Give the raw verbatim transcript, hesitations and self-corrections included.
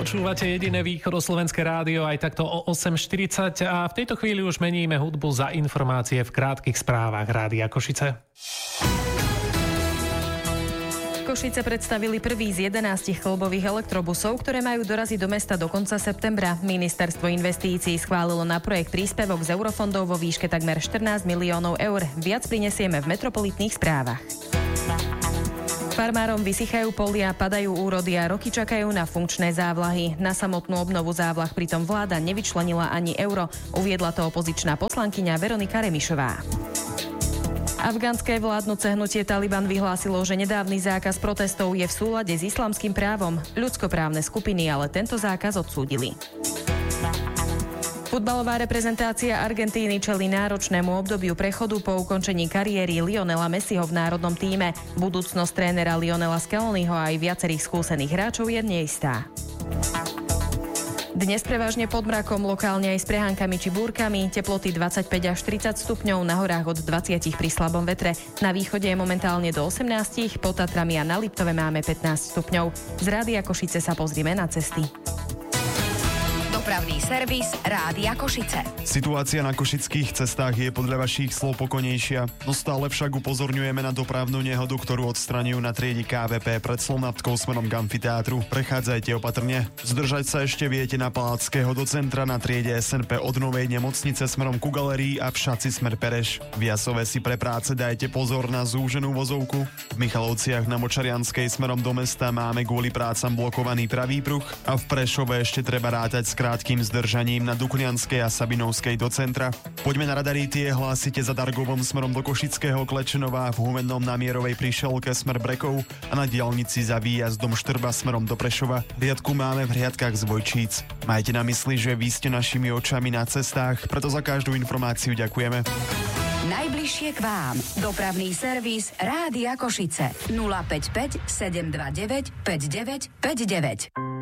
Počúvate jediné východoslovenské rádio aj takto o osem štyridsať a v tejto chvíli už meníme hudbu za informácie v krátkych správach Rádia Košice. Košice predstavili prvý z jedenástich klbových elektrobusov, ktoré majú doraziť do mesta do konca septembra. Ministerstvo investícií schválilo na projekt príspevok z eurofondov vo výške takmer štrnásť miliónov eur. Viac prinesieme v metropolitných správach. Farmárom vysychajú polia, padajú úrody a roky čakajú na funkčné závlahy. Na samotnú obnovu závlah pritom vláda nevyčlenila ani euro. Uviedla to opozičná poslankyňa Veronika Remišová. Afgánske vládnuce hnutie Taliban vyhlásilo, že nedávny zákaz protestov je v súlade s islamským právom. Ľudskoprávne skupiny ale tento zákaz odsúdili. Futbalová reprezentácia Argentíny čelí náročnému obdobiu prechodu po ukončení kariéry Lionela Messiho v národnom tíme. Budúcnosť trénera Lionela Scaloniho a aj viacerých skúsených hráčov je neistá. Dnes prevažne pod mrakom, lokálne aj s prehánkami či búrkami, teploty dvadsaťpäť až tridsať stupňov, na horách od dvadsať pri slabom vetre. Na východe je momentálne do osemnásť, pod Tatrami a na Liptove máme pätnásť stupňov. Z Rádia Košice sa pozrime na cesty. Dopravný servis Rádia Košice. Situácia na košických cestách je podľa vašich slov pokojnejšia, no stále však upozorňujeme na dopravnú nehodu, ktorú odstraňujú na triedi ká vé pé pred Slovnatkou smerom k amfiteátru. Prechádzajte opatrne. Zdržať sa ešte viete na Palackého do centra na triede es en pé od Novej nemocnice smerom ku galerii a v Šaci smer Pereš. V Jasove si pre práce dajte pozor na zúženú vozovku. V Michalovciach na Močarianskej smerom do mesta máme kvôli prácam blokovaný pravý pruh a v Prešove ešte treba rátať s krátkým zdržaním na Duklianskej a Sabinovskej do centra. Poďme na radary, tie hlásite za Dargovom smerom do Košického Klečenova, v Humennom na Mierovej Prišelke smer Brekov a na diaľnici za výjazdom Štrba smerom do Prešova. Riadku máme v hriadkach z Vojčíc. Majte na mysli, že vy ste našimi očami na cestách, preto za každú informáciu ďakujeme. Najbližšie k vám. Dopravný servis Rádia Košice. nula päť päť sedem dva deväť päť deväť päť deväť.